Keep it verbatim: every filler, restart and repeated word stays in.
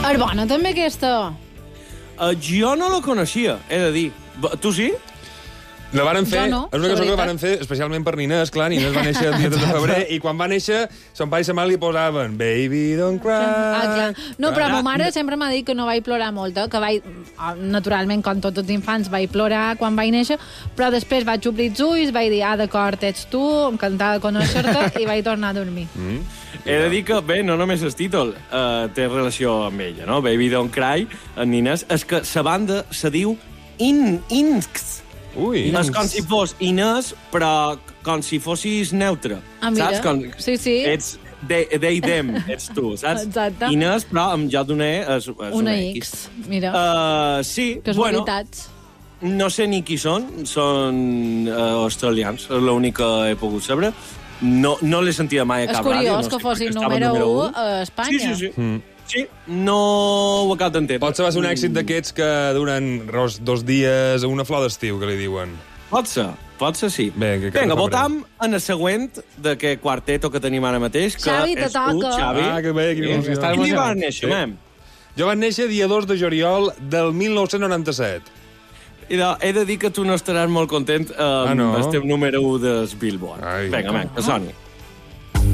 És bona també aquesta. Uh, jo no la coneixia, he de dir. Tu sí? La varen fer, no, és una cançó que la varen fer especialment per Ninés, clar, Ninés va néixer el dia de febrer, i quan va néixer, son pare i sa mare li posaven Baby, don't cry. Ah, clar. No, però ma mare sempre m'ha dit que no vaig plorar molt, eh? Que vaig, naturalment, com tots els infants, vaig plorar quan vaig néixer, però després vaig obrir els ulls, vaig dir, ah, d'acord, ets tu, encantada de conèixer-te, i vaig tornar a dormir. Mm. He de dir que, bé, no només el títol uh, té relació amb ella, no? Baby Don't Cry, en Ninés, és que la banda se diu In Inks. Ui. És com si fos Inés, però com si fossis neutre. Ah, mira. Saps? Com... Sí, sí. Ets they, they, them, ets tu, saps? Exacte. Inés, però amb lloc d'una E és, és una, una X. X. Mira. Uh, sí, bueno, Casualitats. No sé ni qui són, són uh, australians, és l'únic que he pogut saber. No, no l'he sentida mai a cap ràdio. És curiós no que sé fossin número u a Espanya. Sí, sí, sí. Mm. Sí, no ho acabo d'entendre. Potser va ser un èxit d'aquests que duren dos, dos dies a una flor d'estiu, que li diuen. Pot ser, pot ser sí. Bé, que Vinga, votam en el següent d'aquest quarteto que tenim ara mateix, que Xavi, te és tu, toca. Xavi. Ah, que bé, quina il·lusió. Quin dia vas néixer, mem? Jo vaig néixer dia dos de juliol del mil nou-cents noranta-set. I de, he de dir que tu no estaràs molt content amb ah, no? el teu número u del Billboard. Ai, Vinga, mem, que soni.